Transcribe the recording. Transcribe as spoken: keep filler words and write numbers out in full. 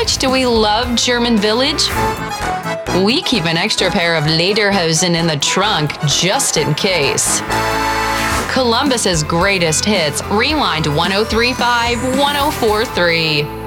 much do we love German Village? We keep an extra pair of lederhosen in the trunk just in case. Columbus's greatest hits. Rewind one oh three point five, one oh four point three.